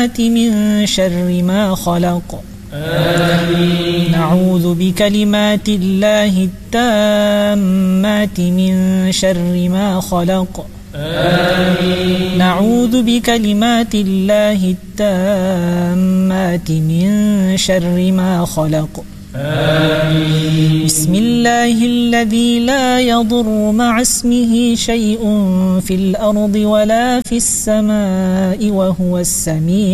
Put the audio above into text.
بكلمات من شر ما خلق. آمين. نعوذ بكلمات الله التامات من شر ما خلق. آمين. نعوذ بكلمات الله التامات من شر ما خلق. آمين. بسم الله الذي لا يضر مع اسمه شيء في الأرض ولا في السماء وهو السميع